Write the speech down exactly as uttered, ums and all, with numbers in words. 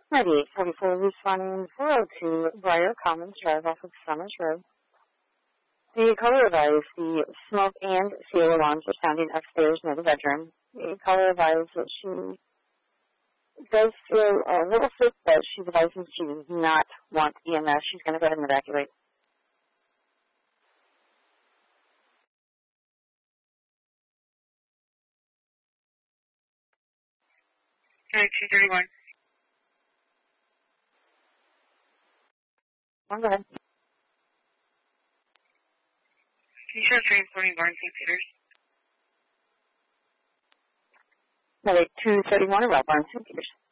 ninety-eight forty-four, responding four oh two, Briar Commons Drive off of Summers Road. The caller advised the smoke and seal alarms are sounding upstairs near the bedroom. The caller advised that she does feel a little sick, but she's advising she does not want E M S. She's going to go ahead and evacuate. Okay, two thirty-one. Go ahead. Can you show transporting Barnes Saint Peters? No, wait, two thirty-one, around Barnes Saint Peters.